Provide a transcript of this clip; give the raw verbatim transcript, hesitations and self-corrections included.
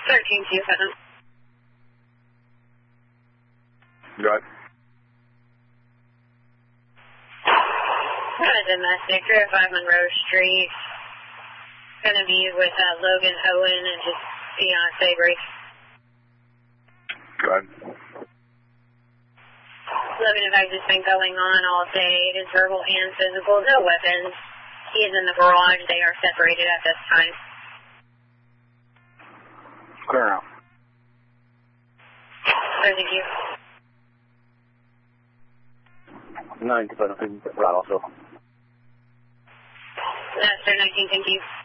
thirteen two seven. Go ahead. Got a domestic, three oh five Monroe Street. Gonna be with uh, Logan Owen and his fiancee, Grace. Go ahead. Logan advice has been going on all day. It is verbal and physical, no weapons. He is in the garage. They are separated at this time. Clear now. Thank you. nine, but I think that also. That's nineteen, thank you.